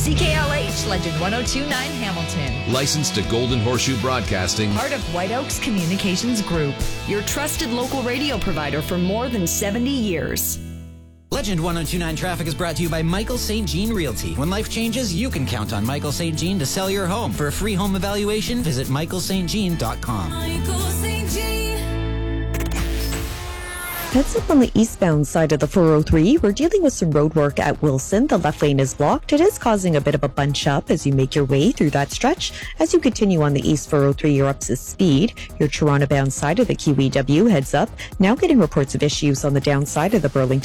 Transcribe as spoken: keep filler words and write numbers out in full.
C K L H, Legend one oh two point nine Hamilton. Licensed to Golden Horseshoe Broadcasting. Part of White Oaks Communications Group. Your trusted local radio provider for more than seventy years. Legend one oh two point nine Traffic is brought to you by Michael Saint Jean Realty. When life changes, you can count on Michael Saint Jean to sell your home. For a free home evaluation, visit michael st jean dot com. Michael Saint Jean. Heads up on the eastbound side of the four oh three. We're dealing with some road work at Wilson. The left lane is blocked. It is causing a bit of a bunch up as you make your way through that stretch. As you continue on the east four oh three, you're up to speed. Your Toronto bound side of the Q E W heads up. Now getting reports of issues on the downside of the Burlington